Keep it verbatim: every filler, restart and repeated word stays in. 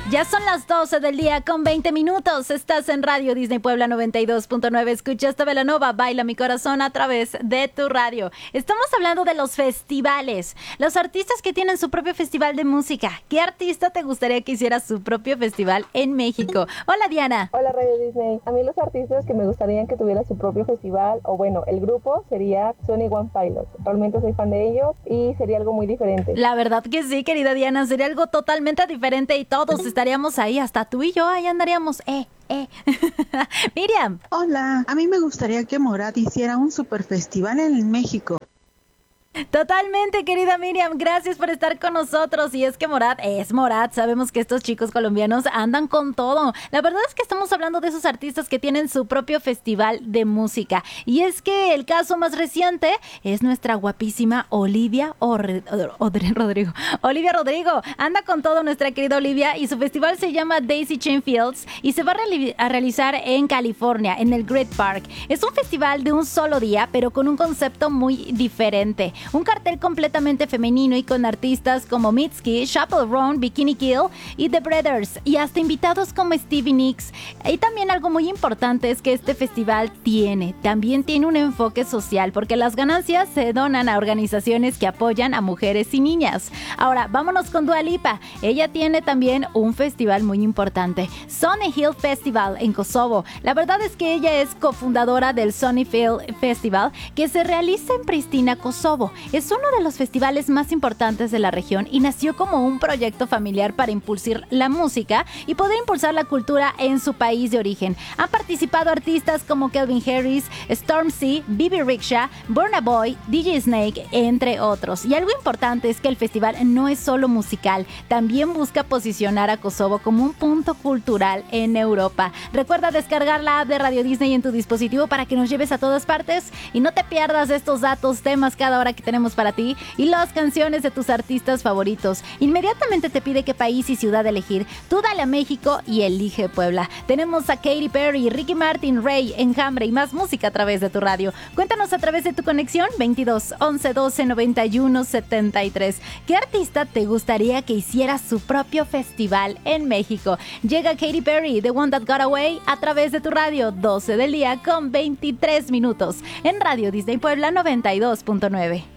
Ya son las doce del día con veinte minutos. Estás en Radio Disney Puebla noventa y dos punto nueve. Escuchaste Belanova, Baila mi corazón a través de tu radio. Estamos hablando de los festivales. Los artistas que tienen su propio festival de música. ¿Qué artista te gustaría que hiciera su propio festival en México? Hola, Diana. Hola, Radio Disney. A mí los artistas que me gustaría que tuviera su propio festival, o bueno, el grupo sería Twenty One Pilots. Realmente soy fan de ellos y sería algo muy diferente. La verdad que sí, querida Diana. Sería algo totalmente diferente y todos estaríamos ahí, hasta tú y yo, ahí andaríamos, eh, eh. Miriam. Hola, a mí me gustaría que Morat hiciera un super festival en México. Totalmente, querida Miriam, gracias por estar con nosotros. Y es que Morat es Morat, sabemos que estos chicos colombianos andan con todo. La verdad es que estamos hablando de esos artistas que tienen su propio festival de música. Y es que el caso más reciente es nuestra guapísima Olivia Orre- Odre- Rodrigo. Olivia Rodrigo, anda con todo nuestra querida Olivia, y su festival se llama Daisy Chain Fields y se va a, reali- a realizar en California, en el Great Park. Es un festival de un solo día, pero con un concepto muy diferente. Un cartel completamente femenino y con artistas como Mitski, Chappell Roan, Bikini Kill y The Brothers, y hasta invitados como Stevie Nicks. Y también algo muy importante es que este festival tiene, también tiene un enfoque social, porque las ganancias se donan a organizaciones que apoyan a mujeres y niñas. Ahora, vámonos con Dua Lipa. Ella tiene también un festival muy importante, Sunny Hill Festival en Kosovo. La verdad es que ella es cofundadora del Sunny Hill Festival, que se realiza en Pristina, Kosovo. Es uno de los festivales más importantes de la región y nació como un proyecto familiar para impulsar la música y poder impulsar la cultura en su país de origen. Han participado artistas como Calvin Harris, Stormzy, Bibi Rexha, Burna Boy, D J Snake, entre otros. Y algo importante es que el festival no es solo musical, también busca posicionar a Kosovo como un punto cultural en Europa. Recuerda descargar la app de Radio Disney en tu dispositivo para que nos lleves a todas partes y no te pierdas estos datos, temas cada hora que tenemos para ti y las canciones de tus artistas favoritos. Inmediatamente te pide qué país y ciudad elegir. Tú dale a México y elige Puebla. Tenemos a Katy Perry, Ricky Martin, Rey, Enjambre y más música a través de tu radio. Cuéntanos a través de tu conexión veintidós once doce noventa y uno setenta y tres. ¿Qué artista te gustaría que hiciera su propio festival en México? Llega Katy Perry, The One That Got Away, a través de tu radio, doce del día con veintitrés minutos en Radio Disney Puebla noventa y dos punto nueve.